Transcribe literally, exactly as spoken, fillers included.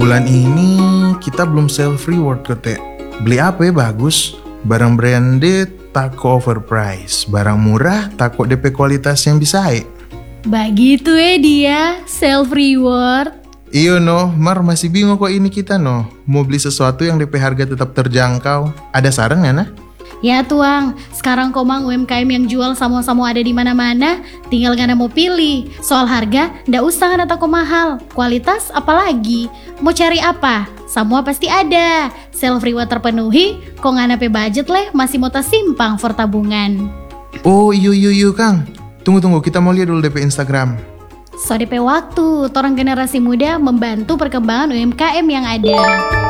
Bulan ini kita belum self reward kete. Beli apa ya bagus? Barang branded takut overprice, barang murah takut D P kualitas yang bisa baik. Begitu ya dia, self reward. Iyo no, Mar masih bingung kok ini kita no. Mau beli sesuatu yang D P harga tetap terjangkau. Ada saran ya nah? Ya tuang, sekarang komang U M K M yang jual sama-sama ada di mana-mana, tinggal ngana mau pilih. Soal harga, ndak usah ngana takut mahal. Kualitas apalagi, mau cari apa? Semua pasti ada. Self reward terpenuhi, kok ngana pe budget leh masih mau simpang for tabungan. Oh iyo iyo iyo Kang. Tunggu tunggu, kita mau lihat dulu D P Instagram. So D P waktu, torang generasi muda membantu perkembangan U M K M yang ada.